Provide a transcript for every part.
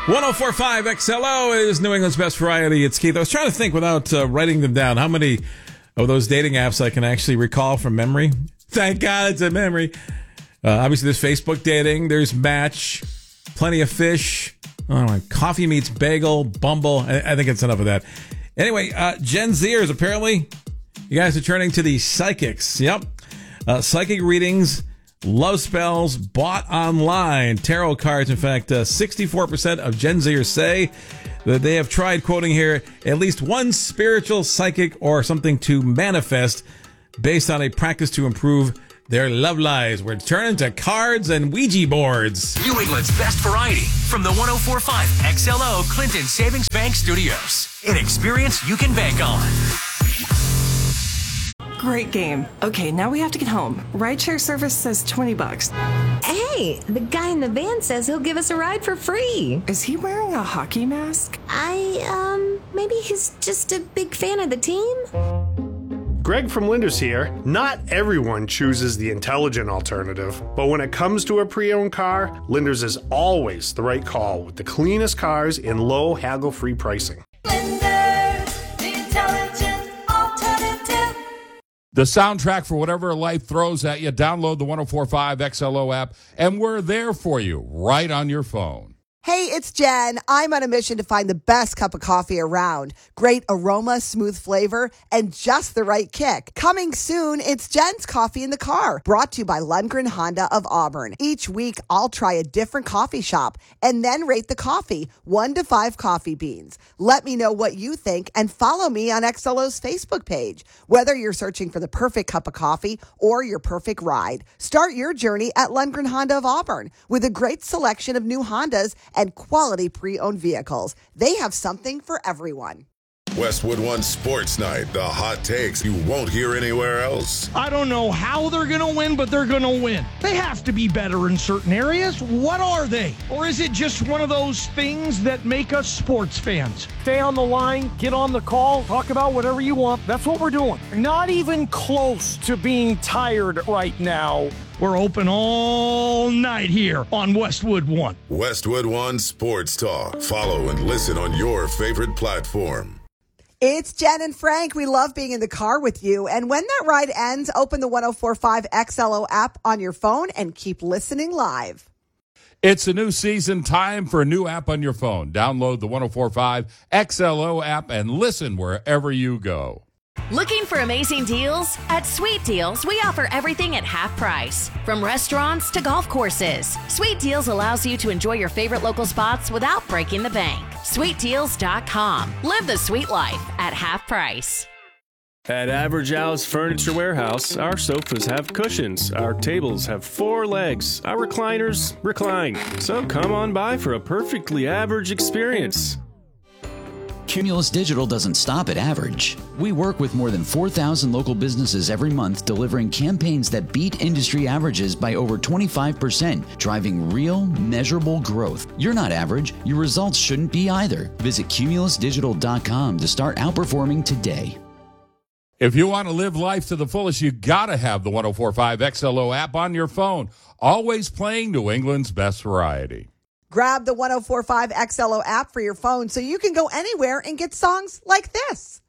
104.5 XLO is New England's best variety. It's Keith. I was trying to think without writing them down how many of those dating apps I can actually recall from memory. Thank God it's a memory. Obviously, there's Facebook dating. There's Match. Plenty of Fish. Coffee Meets Bagel. Bumble. I think it's enough of that. Anyway, Gen Zers, apparently, you guys are turning to the psychics. Yep. Psychic readings. Love spells bought online. Tarot cards. In fact, 64% of Gen Zers say that they have tried, quoting here, at least one spiritual, psychic, or something to manifest based on a practice to improve their love lives. We're turning to cards and Ouija boards. New England's best variety from the 104.5 XLO Clinton Savings Bank Studios. An experience you can bank on. Great game. Okay, now we have to get home. Rideshare service says $20. Hey, the guy in the van says he'll give us a ride for free. Is he wearing a hockey mask? Maybe he's just a big fan of the team? Greg from Linders here. Not everyone chooses the intelligent alternative, but when it comes to a pre-owned car, Linders is always the right call with the cleanest cars and low haggle-free pricing. Linders, the intelligent alternative. The soundtrack for whatever life throws at you. Download the 104.5 XLO app, and we're there for you right on your phone. Hey, it's Jen. I'm on a mission to find the best cup of coffee around. Great aroma, smooth flavor, and just the right kick. Coming soon, it's Jen's Coffee in the Car, brought to you by Lundgren Honda of Auburn. Each week, I'll try a different coffee shop and then rate the coffee, 1 to 5 coffee beans. Let me know what you think and follow me on XLO's Facebook page. Whether you're searching for the perfect cup of coffee or your perfect ride, start your journey at Lundgren Honda of Auburn with a great selection of new Hondas and quality pre-owned vehicles. They have something for everyone. Westwood One Sports Night, the hot takes you won't hear anywhere else. I don't know how they're going to win, but they're going to win. They have to be better in certain areas. What are they? Or is it just one of those things that make us sports fans? Stay on the line, get on the call, talk about whatever you want. That's what we're doing. Not even close to being tired right now. We're open all night here on Westwood One. Westwood One Sports Talk. Follow and listen on your favorite platform. It's Jen and Frank. We love being in the car with you. And when that ride ends, open the 104.5 XLO app on your phone and keep listening live. It's a new season, time for a new app on your phone. Download the 104.5 XLO app and listen wherever you go. Looking for amazing deals? At Sweet Deals, we offer everything at half price. From restaurants to golf courses, Sweet Deals allows you to enjoy your favorite local spots without breaking the bank. SweetDeals.com. Live the sweet life at half price. At Average Al's Furniture Warehouse, our sofas have cushions, our tables have 4 legs, our recliners recline. So come on by for a perfectly average experience. Cumulus Digital doesn't stop at average. We work with more than 4,000 local businesses every month, delivering campaigns that beat industry averages by over 25%, driving real, measurable growth. You're not average. Your results shouldn't be either. Visit cumulusdigital.com to start outperforming today. If you want to live life to the fullest, you got to have the 104.5 XLO app on your phone, always playing New England's best variety. Grab the 104.5 XLO app for your phone so you can go anywhere and get songs like this.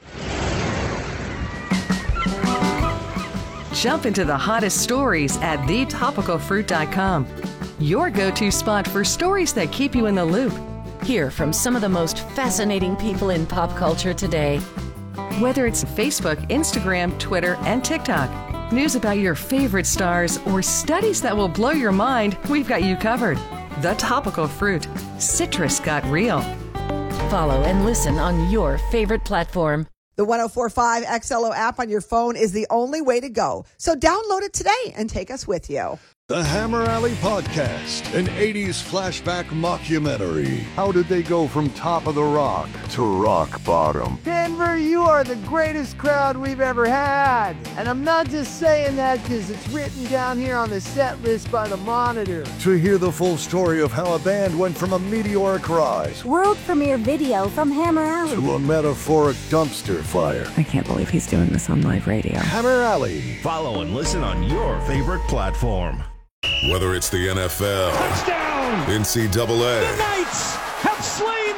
Jump into the hottest stories at thetopicalfruit.com. Your go-to spot for stories that keep you in the loop. Hear from some of the most fascinating people in pop culture today. Whether it's Facebook, Instagram, Twitter, and TikTok, news about your favorite stars, or studies that will blow your mind, we've got you covered. The Topical Fruit. Citrus got real. Follow and listen on your favorite platform. The 104.5 XLO app on your phone is the only way to go. So download it today and take us with you. The Hammer Alley Podcast, an 80s flashback mockumentary. How did they go from top of the rock to rock bottom? Denver, you are the greatest crowd we've ever had. And I'm not just saying that because it's written down here on the set list by the Monitor. To hear the full story of how a band went from a meteoric rise, world premiere video from Hammer Alley, to a metaphoric dumpster fire. I can't believe he's doing this on live radio. Hammer Alley. Follow and listen on your favorite platform. Whether it's the NFL, touchdown, NCAA, the Knights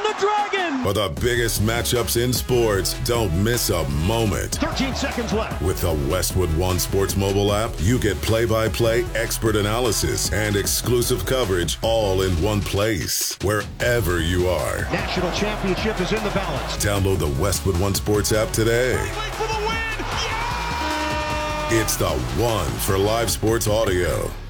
the Dragon! For the biggest matchups in sports, don't miss a moment. 13 seconds left. With the Westwood One Sports mobile app, you get play-by-play expert analysis and exclusive coverage all in one place, wherever you are. National championship is in the balance. Download the Westwood One Sports app today. For the win! It's the one for live sports audio.